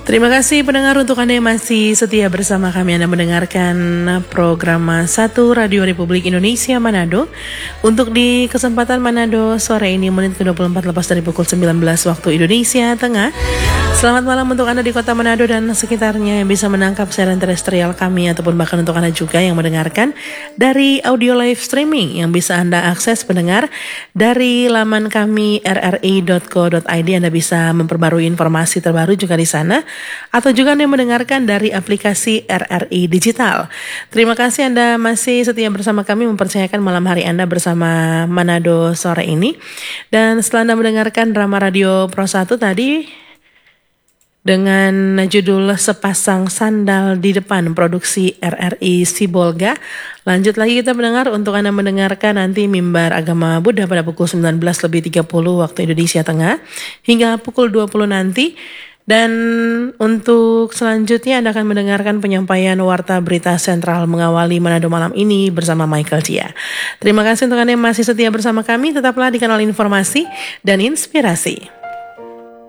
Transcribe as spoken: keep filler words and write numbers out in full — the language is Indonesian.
Terima kasih pendengar untuk Anda yang masih setia bersama kami. Anda mendengarkan program satu Radio Republik Indonesia Manado. Untuk di kesempatan Manado sore ini menit ke dua puluh empat lepas dari pukul sembilan belas waktu Indonesia Tengah. Selamat malam untuk Anda di kota Manado dan sekitarnya yang bisa menangkap siaran terestrial kami, ataupun bahkan untuk Anda juga yang mendengarkan dari audio live streaming yang bisa Anda akses pendengar dari laman kami r r i dot co dot i d. Anda bisa memperbarui informasi terbaru juga di sana, atau juga Anda mendengarkan dari aplikasi R R I Digital. Terima kasih Anda masih setia bersama kami, mempercayakan malam hari Anda bersama Manado sore ini. Dan setelah Anda mendengarkan drama radio Pro satu tadi dengan judul Sepasang Sandal di Depan, produksi R R I Sibolga, lanjut lagi kita mendengar untuk Anda mendengarkan nanti Mimbar Agama Buddha pada pukul sembilan belas lebih tiga puluh waktu Indonesia Tengah hingga pukul dua puluh nanti. Dan untuk selanjutnya Anda akan mendengarkan penyampaian Warta Berita Sentral mengawali Manado malam ini bersama Michael Jia. Terima kasih untuk Anda yang masih setia bersama kami. Tetaplah di kanal informasi dan inspirasi.